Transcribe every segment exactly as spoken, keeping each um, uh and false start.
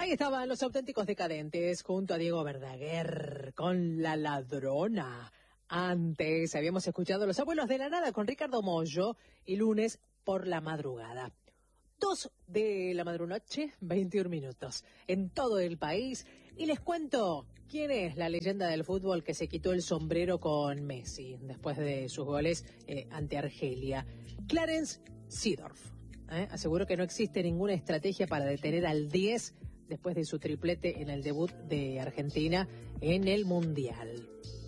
Ahí estaban los auténticos decadentes junto a Diego Verdaguer con La Ladrona. Antes habíamos escuchado Los Abuelos de la Nada con Ricardo Mollo y Lunes por la Madrugada. Dos de la madrunoche, veintiún minutos, en todo el país. Y les cuento quién es la leyenda del fútbol que se quitó el sombrero con Messi después de sus goles eh, ante Argelia. Clarence Seedorf. ¿eh? Aseguró que no existe ninguna estrategia para detener al diez después de su triplete en el debut de Argentina en el Mundial.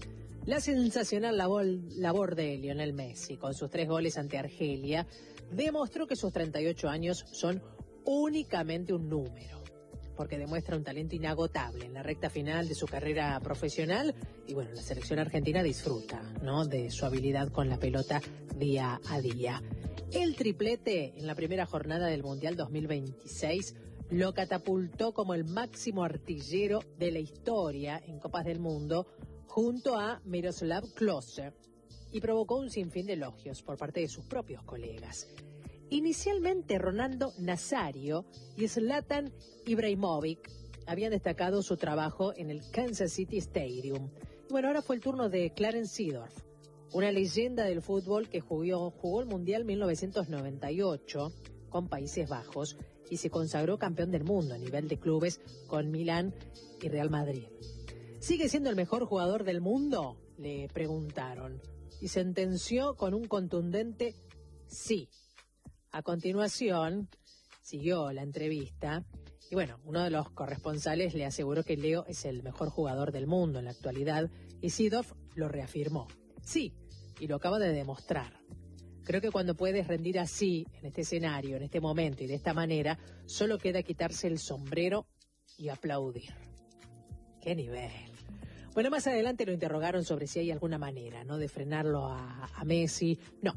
La sensacional labor, labor de Lionel Messi con sus tres goles ante Argelia demostró que sus treinta y ocho años son únicamente un número, porque demuestra un talento inagotable en la recta final de su carrera profesional y bueno, la selección argentina disfruta, ¿no?, de su habilidad con la pelota día a día. El triplete en la primera jornada del Mundial dos mil veintiséis lo catapultó como el máximo artillero de la historia en Copas del Mundo junto a Miroslav Klose y provocó un sinfín de elogios por parte de sus propios colegas. Inicialmente Ronaldo Nazario y Zlatan Ibrahimovic habían destacado su trabajo en el Kansas City Stadium. Y bueno, ahora fue el turno de Clarence Seedorf, una leyenda del fútbol que jugó, jugó el Mundial mil novecientos noventa y ocho con Países Bajos y se consagró campeón del mundo a nivel de clubes con Milán y Real Madrid. ¿Sigue siendo el mejor jugador del mundo?, le preguntaron, y sentenció con un contundente sí. A continuación, siguió la entrevista, y bueno, uno de los corresponsales le aseguró que Leo es el mejor jugador del mundo en la actualidad, y Seedorf lo reafirmó. Sí, y lo acaba de demostrar. Creo que cuando puedes rendir así, en este escenario, en este momento y de esta manera, solo queda quitarse el sombrero y aplaudir. ¡Qué nivel! Bueno, más adelante lo interrogaron sobre si hay alguna manera, ¿no?, de frenarlo a, a Messi. No,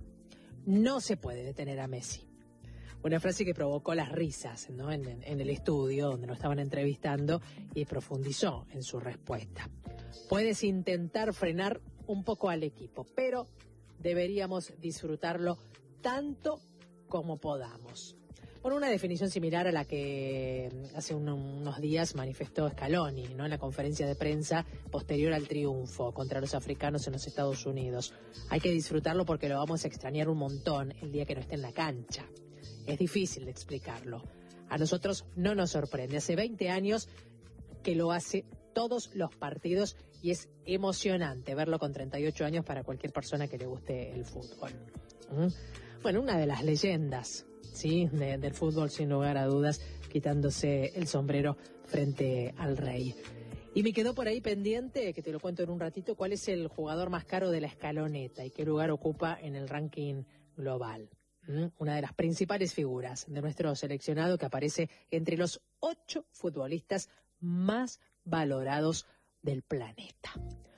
no se puede detener a Messi. Una frase que provocó las risas, ¿no?, en, en el estudio donde lo estaban entrevistando y profundizó en su respuesta. Puedes intentar frenar un poco al equipo, pero deberíamos disfrutarlo tanto como podamos. Bueno, una definición similar a la que hace un, unos días manifestó Scaloni, ¿no?, en la conferencia de prensa posterior al triunfo contra los africanos en los Estados Unidos. Hay que disfrutarlo porque lo vamos a extrañar un montón el día que no esté en la cancha. Es difícil de explicarlo. A nosotros no nos sorprende. Hace veinte años que lo hace todos los partidos y es emocionante verlo con treinta y ocho años para cualquier persona que le guste el fútbol. ¿Mm? Bueno, una de las leyendas, sí, de, del fútbol, sin lugar a dudas, quitándose el sombrero frente al rey. Y me quedó por ahí pendiente, que te lo cuento en un ratito, cuál es el jugador más caro de la escaloneta y qué lugar ocupa en el ranking global. ¿Mm? Una de las principales figuras de nuestro seleccionado que aparece entre los ocho futbolistas más valorados del planeta.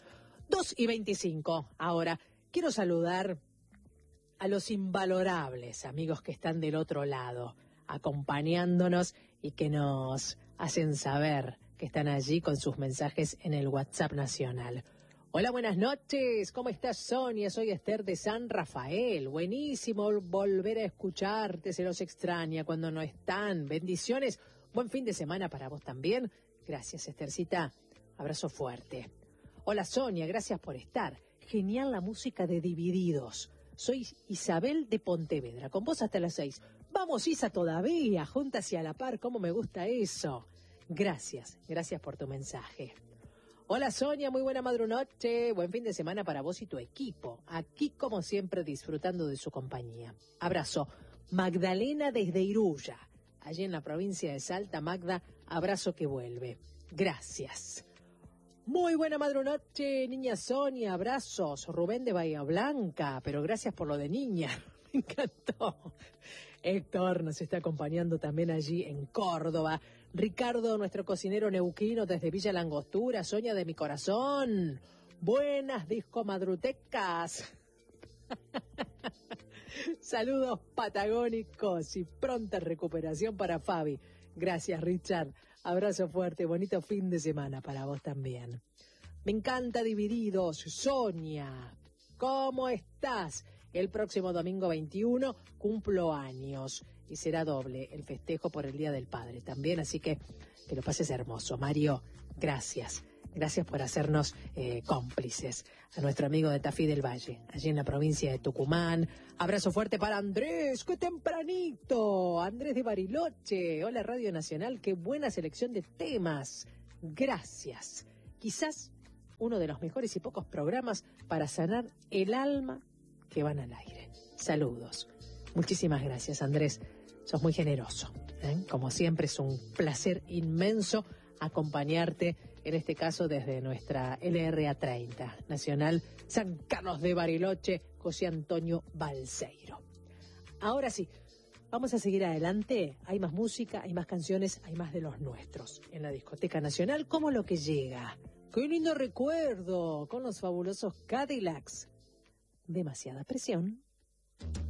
dos y veinticinco. Ahora, quiero saludar a los invalorables amigos que están del otro lado, acompañándonos y que nos hacen saber que están allí con sus mensajes en el WhatsApp nacional. Hola, buenas noches. ¿Cómo estás, Sonia? Soy Esther de San Rafael. Buenísimo volver a escucharte. Se los extraña cuando no están. Bendiciones. Buen fin de semana para vos también. Gracias, Esthercita. Abrazo fuerte. Hola, Sonia. Gracias por estar. Genial la música de Divididos. Soy Isabel de Pontevedra, con vos hasta las seis. Vamos, Isa, todavía, juntas y a la par, cómo me gusta eso. Gracias, gracias por tu mensaje. Hola, Sonia, muy buena madrunoche, buen fin de semana para vos y tu equipo. Aquí, como siempre, disfrutando de su compañía. Abrazo. Magdalena desde Iruya, allí en la provincia de Salta. Magda, abrazo que vuelve. Gracias. Muy buena madrunoche, niña Sonia, abrazos. Rubén de Bahía Blanca, pero gracias por lo de niña, me encantó. Héctor nos está acompañando también allí en Córdoba. Ricardo, nuestro cocinero neuquino desde Villa Langostura. Sonia de mi corazón, buenas discomadrutecas. Saludos patagónicos y pronta recuperación para Fabi. Gracias, Richard. Abrazo fuerte, bonito fin de semana para vos también. Me encanta Divididos. Sonia, ¿cómo estás? El próximo domingo veintiuno cumplo años. y será doble el festejo por el Día del Padre también, así que que lo pases hermoso. Mario, gracias. Gracias por hacernos eh, cómplices. A nuestro amigo de Tafí del Valle, allí en la provincia de Tucumán. Abrazo fuerte para Andrés, qué tempranito. Andrés de Bariloche. Hola Radio Nacional, qué buena selección de temas. Gracias. Quizás uno de los mejores y pocos programas para sanar el alma que van al aire. Saludos. Muchísimas gracias, Andrés. Sos muy generoso. ¿eh? Como siempre, es un placer inmenso acompañarte, en este caso desde nuestra L R A treinta, Nacional San Carlos de Bariloche, José Antonio Balseiro. Ahora sí, vamos a seguir adelante. Hay más música, hay más canciones, hay más de los nuestros en la Discoteca Nacional, como lo que llega. ¡Qué lindo recuerdo! Con los fabulosos Cadillacs. Demasiada presión.